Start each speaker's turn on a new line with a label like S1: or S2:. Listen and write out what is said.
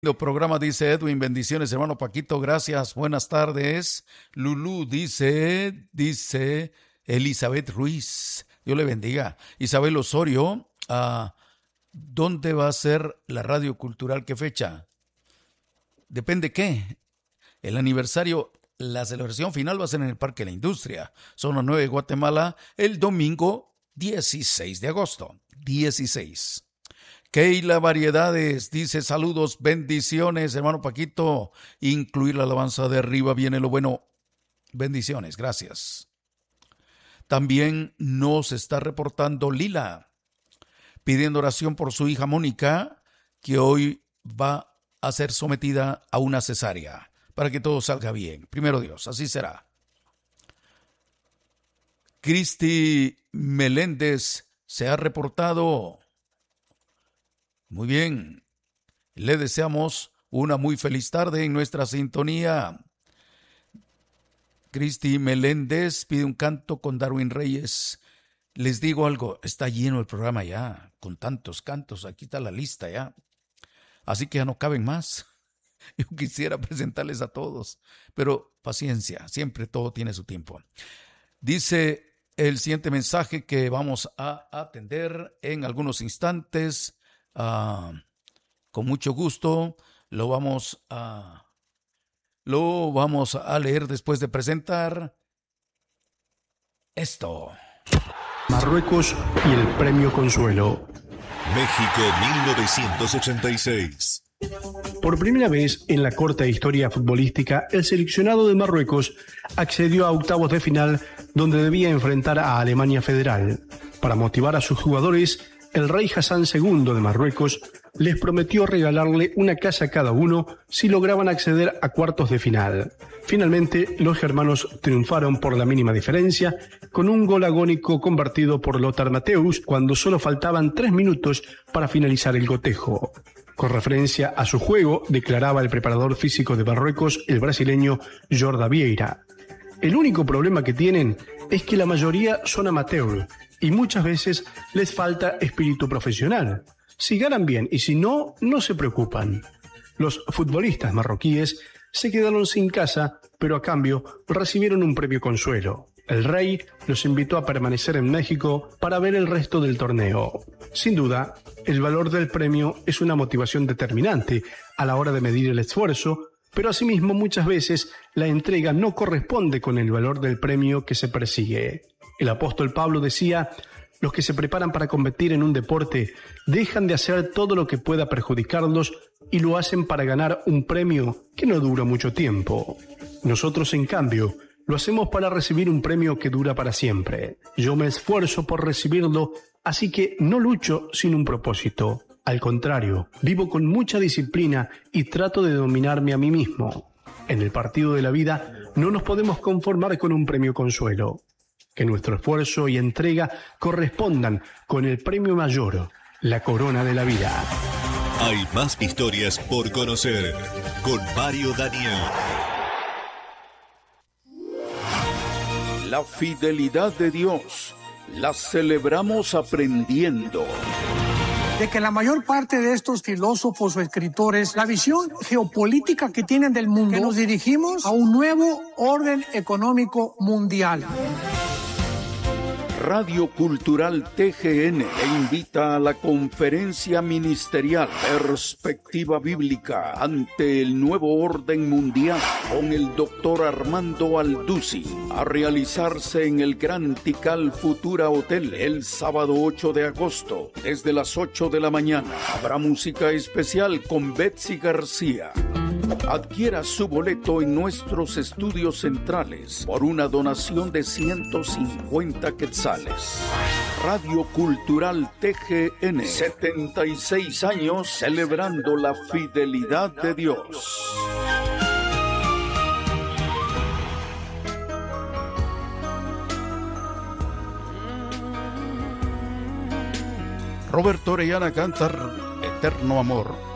S1: Programa, dice Edwin, bendiciones hermano Paquito, gracias, buenas tardes. Lulú dice Elizabeth Ruiz, Dios le bendiga. Isabel Osorio, ¿dónde va a ser la radio cultural? ¿Qué fecha? Depende qué. El aniversario, la celebración final va a ser en el Parque de la Industria, zona 9 de Guatemala, el domingo 16 de agosto, 16. Keila Variedades dice saludos, bendiciones, hermano Paquito, incluir la alabanza de arriba viene lo bueno. Bendiciones, gracias. También nos está reportando Lila, pidiendo oración por su hija Mónica, que hoy va a ser sometida a una cesárea, para que todo salga bien. Primero Dios, así será. Cristi Meléndez se ha reportado. Muy bien, le deseamos una muy feliz tarde en nuestra sintonía. Cristi Meléndez pide un canto con Darwin Reyes. Les digo algo, está lleno el programa ya, con tantos cantos, aquí está la lista ya. Así que ya no caben más. Yo quisiera presentarles a todos, pero paciencia, siempre todo tiene su tiempo. Dice el siguiente mensaje que vamos a atender en algunos instantes. Con mucho gusto lo vamos a leer después de presentar esto.
S2: Marruecos y el premio Consuelo.
S3: México 1986.
S2: Por primera vez en la corta historia futbolística, el seleccionado de Marruecos accedió a octavos de final donde debía enfrentar a Alemania Federal. Para motivar a sus jugadores, el rey Hassan II de Marruecos les prometió regalarle una casa a cada uno si lograban acceder a cuartos de final. Finalmente, los germanos triunfaron por la mínima diferencia, con un gol agónico convertido por Lothar Matthäus cuando solo faltaban 3 minutos para finalizar el cotejo. Con referencia a su juego, declaraba el preparador físico de Marruecos, el brasileño Jorda Vieira. El único problema que tienen es que la mayoría son amateurs y muchas veces les falta espíritu profesional. Si ganan bien y si no, no se preocupan. Los futbolistas marroquíes se quedaron sin casa, pero a cambio recibieron un premio Consuelo. El rey los invitó a permanecer en México para ver el resto del torneo. Sin duda, el valor del premio es una motivación determinante a la hora de medir el esfuerzo, pero asimismo muchas veces la entrega no corresponde con el valor del premio que se persigue. El apóstol Pablo decía: los que se preparan para competir en un deporte dejan de hacer todo lo que pueda perjudicarlos y lo hacen para ganar un premio que no dura mucho tiempo. Nosotros, en cambio, lo hacemos para recibir un premio que dura para siempre. Yo me esfuerzo por recibirlo, así que no lucho sin un propósito. Al contrario, vivo con mucha disciplina y trato de dominarme a mí mismo. En el partido de la vida no nos podemos conformar con un premio Consuelo. Que nuestro esfuerzo y entrega correspondan con el premio mayor, la corona de la vida.
S3: Hay más historias por conocer con Mario Daniel.
S1: La fidelidad de Dios la celebramos aprendiendo.
S4: De que la mayor parte de estos filósofos o escritores, la visión geopolítica que tienen del mundo, que nos dirigimos a un nuevo orden económico mundial.
S1: Radio Cultural TGN invita a la conferencia ministerial Perspectiva Bíblica ante el Nuevo Orden Mundial con el Dr. Armando Aldusi a realizarse en el Gran Tikal Futura Hotel el sábado 8 de agosto desde las 8 de la mañana. Habrá música especial con Betsy García. Adquiera su boleto en nuestros estudios centrales por una donación de 150 quetzales. Radio Cultural TGN, 76 años celebrando la fidelidad de Dios. Roberto Orellana canta Eterno Amor.